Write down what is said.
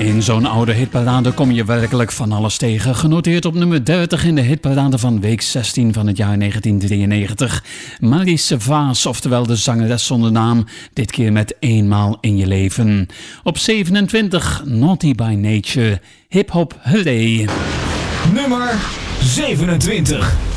In zo'n oude hitparade kom je werkelijk van alles tegen. Genoteerd op nummer 30 in de hitparade van week 16 van het jaar 1993. Maryse Vaas, oftewel de zangeres zonder naam, dit keer met Eenmaal in je leven. Op 27, Naughty by Nature, Hip Hop Hooray. Nummer 27.